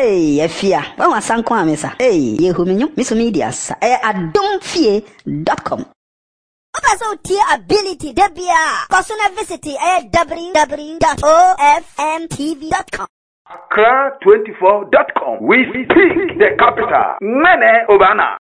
Hey, Efia. When was Sanko Amesa? Hey, Yehuminyo, Miss Medias. Adomfie.com. Also, tier ability, Debia. Personal visit www.ofmtv.com. Accra24.com. We speak the capital. Mene Obana.